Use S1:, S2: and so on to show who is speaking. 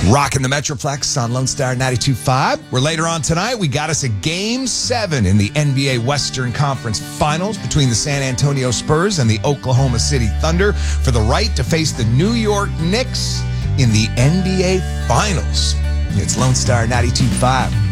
S1: Rocking the Metroplex on Lone Star 92.5. Where later on tonight, we got us a Game 7 in the NBA Western Conference Finals between the San Antonio Spurs and the Oklahoma City Thunder for the right to face the New York Knicks in the NBA Finals. It's Lone Star 92.5.